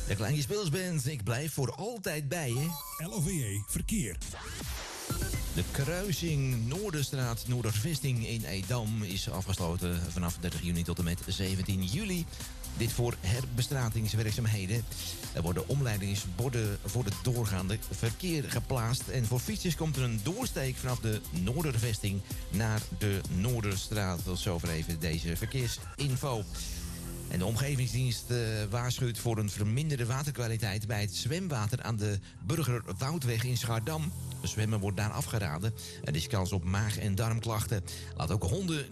De Kleintjes Speelsband, ik blijf voor altijd bij je. LOVE Verkeer. De kruising Noorderstraat Noordervesting in Edam is afgesloten vanaf 30 juni tot en met 17 juli. Dit voor herbestratingswerkzaamheden. Er worden omleidingsborden voor het doorgaande verkeer geplaatst. En voor fietsers komt er een doorsteek vanaf de Noordervesting naar de Noorderstraat. Tot zover even deze verkeersinfo. En de omgevingsdienst waarschuwt voor een verminderde waterkwaliteit bij het zwemwater aan de Burgerwoudweg in Schaardam. Zwemmen wordt daar afgeraden. Er is kans op maag- en darmklachten. Laat ook honden